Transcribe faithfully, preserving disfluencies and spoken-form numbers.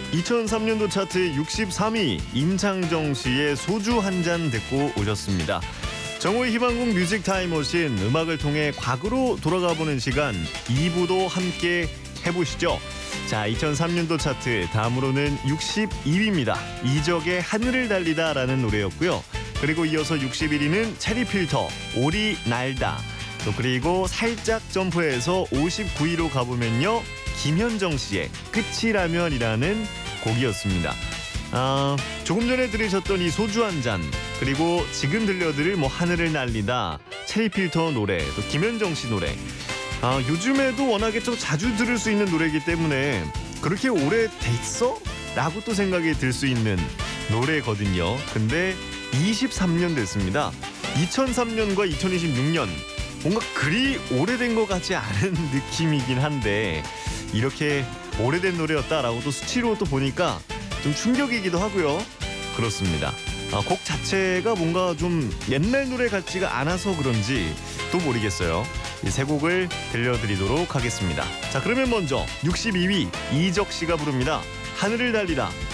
이천삼 년도 차트 육십삼 위 임창정 씨의 소주 한 잔 듣고 오셨습니다. 정오의 희망국 뮤직 타임머신, 음악을 통해 과거로 돌아가보는 시간 이 부도 함께 해보시죠. 자, 이천삼 년도 차트 다음으로는 육십이 위입니다. 이적의 하늘을 달리다라는 노래였고요. 그리고 이어서 육십일 위는 체리필터 오리 날다. 또 그리고 살짝 점프해서 오십구 위로 가보면요, 김현정 씨의 끝이라면이라는 곡이었습니다. 아, 조금 전에 들으셨던 이 소주 한 잔, 그리고 지금 들려드릴 뭐 하늘을 날리다, 체리필터 노래, 또 김현정 씨 노래, 아, 요즘에도 워낙에 좀 자주 들을 수 있는 노래이기 때문에 그렇게 오래됐어? 라고 또 생각이 들 수 있는 노래거든요. 근데 이십삼 년 됐습니다. 이천삼 년과 이천이십육 년, 뭔가 그리 오래된 것 같지 않은 느낌이긴 한데 이렇게 오래된 노래였다라고 또 수치로 또 보니까 좀 충격이기도 하고요. 그렇습니다. 아, 곡 자체가 뭔가 좀 옛날 노래 같지가 않아서 그런지 또 모르겠어요. 이 세 곡을 들려드리도록 하겠습니다. 자, 그러면 먼저 육십이 위 이적 씨가 부릅니다. 하늘을 달리다.